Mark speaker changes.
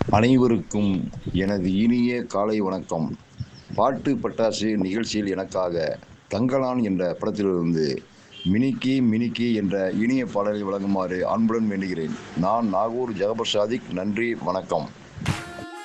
Speaker 1: அனைவருக்கும் எனது இனிய காலை வணக்கம். பாட்டு பட்டாசு நிகழ்ச்சியில் எனக்காக தங்கலான் என்ற படத்திலிருந்து மினிக்கி மினிக்கி என்ற இனிய பாடலை வழங்குமாறு அன்புடன் வேண்டுகிறேன். நான் நாகூர் ஜெகபர் சாதிக். நன்றி, வணக்கம்.